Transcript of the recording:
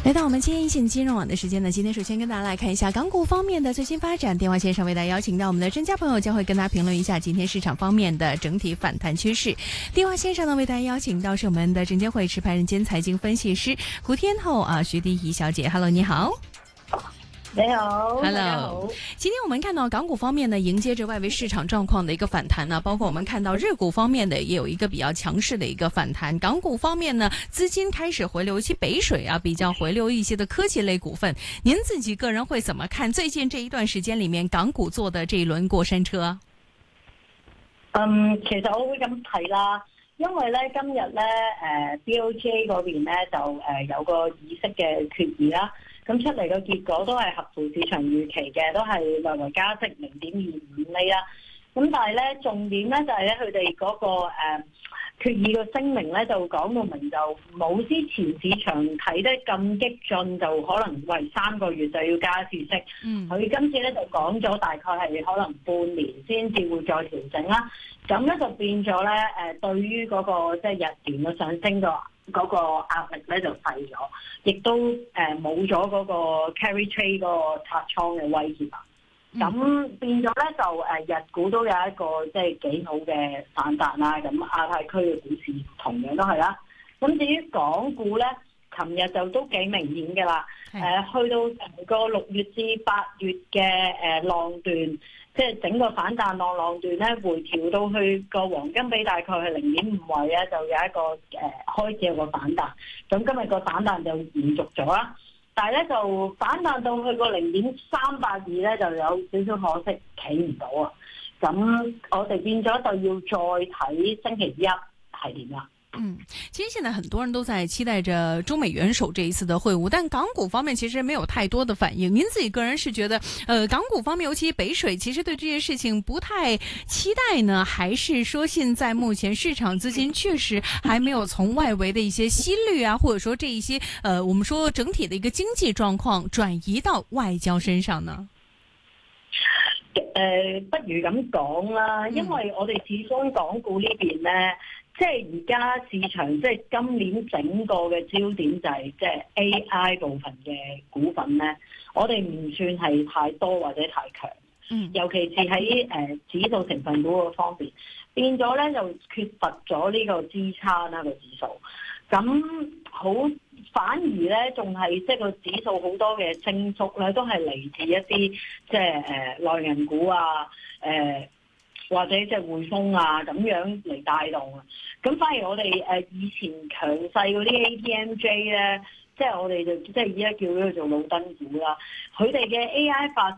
来到我们今天一线金融网的时间呢，今天首先跟大家来看一下港股方面的最新发展。电话线上为大家邀请到我们的专家朋友，将会跟大家评论一下今天市场方面的整体反弹趋势。电话线上呢，为大家邀请到是我们的证监会持牌人兼财经分析师胡天后徐迪怡小姐。Hello， 你好。 你好 ，Hello。今天我们看到港股方面呢，迎接着外围市场状况的一个反弹呢，包括我们看到日股方面的也有一个比较强势的一个反弹。港股方面呢，资金开始回流，尤其北水比较回流一些的科技类股份。您自己个人会怎么看最近这一段时间里面港股做的这一轮過山車？ 其實我會咁睇啦，因為咧今日咧BOJ 嗰邊咧就有個議息嘅決議啦。咁出嚟嘅結果都係合乎市場預期嘅，都係略為加息0.25厘啦。咁但係咧重點咧就係咧佢哋嗰個決議嘅聲明咧就講到明就冇之前市場睇得咁激進，就可能為3個月就要加次息。佢今次咧就講咗大概係可能半年先至會再調整啦。咁咧就變咗咧對於嗰個即係日元嘅上升嗰個壓力咧就細咗，亦都冇咗嗰個 carry trade 嗰個拆倉嘅威脅啊。咁變咗咧就日股都有一個即係幾好嘅反彈啦。咁亞太區嘅股市同樣都係啦。咁至於港股咧，琴日就都幾明顯嘅啦。去到成個6月至8月嘅浪段，即係整個反彈浪段咧，回調到去個黃金比大概係0.5位咧，就有一個開始有個反彈。咁今日個反彈就延續咗啦。但係咧就反彈到去個0.382咧，就有少少可惜，企唔到啊！咁我哋變咗就要再睇星期一係點啦。 其實現在很多人都在期待着中美元首這一次的會晤，但港股方面其實沒有太多的反應。您自己個人是覺得，港股方面尤其北水其實對這件事情不太期待呢，還是說現在目前市場資金確實還沒有從外圍的一些息率或者說這一些我們說整體的一個經濟狀況轉移到外交身上呢？ 不如咁講啦，因為我哋始終港股呢邊呢。即係而家市場，即係今年整個嘅焦點就係即係 AI 部分嘅股份咧，我哋唔算係太多或者太強，尤其是喺指數成分股嗰方面，變咗咧就缺乏咗呢個支撐啦個指數，咁好反而咧仲係即係個指數好多嘅升幅咧，都係嚟自一啲即係內銀股或者即係匯豐咁樣嚟帶動啊，咁反而我哋以前強勢嗰啲 ATMJ 咧，即係我哋就即係而家叫佢做老燈股啦，佢哋嘅 AI 發